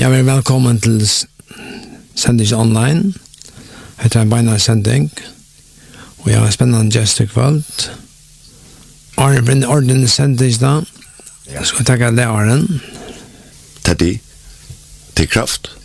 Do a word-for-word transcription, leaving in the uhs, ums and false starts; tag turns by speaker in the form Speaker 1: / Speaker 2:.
Speaker 1: Ja, vi er velkommen til Sendings Online. Hette er en beina sending. Og jeg har spennende gjester kvalt. Arven orden sendings da. Jeg skal takke det Arven.
Speaker 2: Teddy, til kraft.